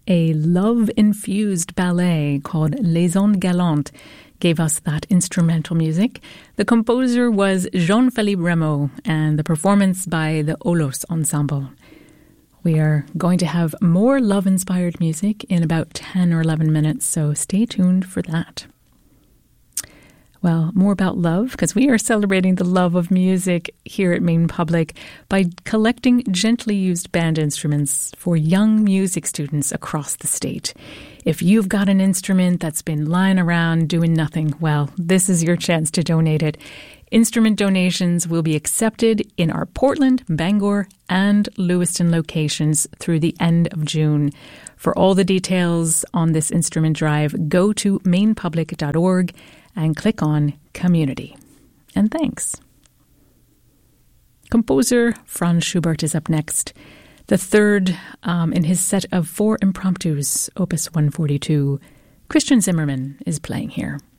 A love-infused ballet called Les Ondes Galantes gave us that instrumental music. The composer was Jean-Philippe Rameau, and the performance by the Olos Ensemble. We are going to have more love-inspired music in about 10 or 11 minutes, so stay tuned for that. Well, more about love, because we are celebrating the love of music here at Maine Public by collecting gently used band instruments for young music students across the state. If you've got an instrument that's been lying around doing nothing, well, this is your chance to donate it. Instrument donations will be accepted in our Portland, Bangor, and Lewiston locations through the end of June. For all the details on this instrument drive, go to mainepublic.org and click on Community. And thanks. Composer Franz Schubert is up next. The third in his set of 4 impromptus, Opus 142. Christian Zimmerman is playing here.